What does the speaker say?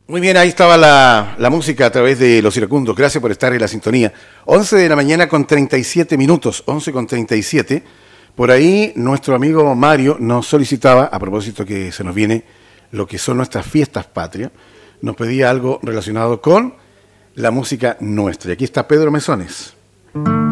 Muy bien, ahí estaba la música a través de Los Iracundos. Gracias por estar en la sintonía. 11 de la mañana con 37 minutos, 11 con 37. Por ahí nuestro amigo Mario nos solicitaba, a propósito que se nos viene lo que son nuestras fiestas patrias, nos pedía algo relacionado con la música nuestra. Y aquí está Pedro Mesones.